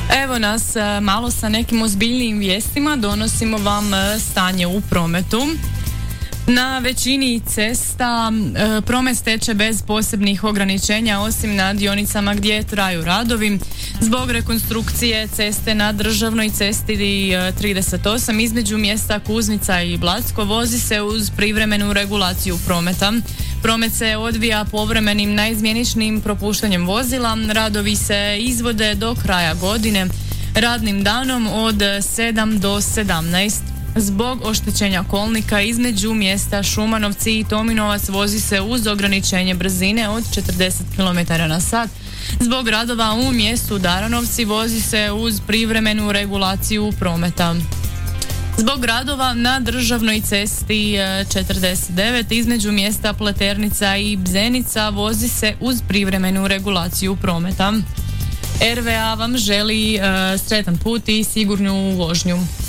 Evo nas malo sa nekim ozbiljnijim vijestima, donosimo vam stanje u prometu. Na većini cesta promet teče bez posebnih ograničenja, osim na dionicama gdje traju radovi. Zbog rekonstrukcije ceste na državnoj cesti 38 između mjesta Kuznica i Blatsko vozi se uz privremenu regulaciju prometa. Promet se odvija povremenim naizmjeničnim propuštanjem vozila. Radovi se izvode do kraja godine, radnim danom od 7 do 17. Zbog oštećenja kolnika između mjesta Šumanovci i Tominovac vozi se uz ograničenje brzine od 40 km/h. Zbog radova u mjestu Daranovci vozi se uz privremenu regulaciju prometa. Zbog radova na državnoj cesti 49 između mjesta Pleternica i Bzenica vozi se uz privremenu regulaciju prometa. RVA vam želi sretan put i sigurnu vožnju.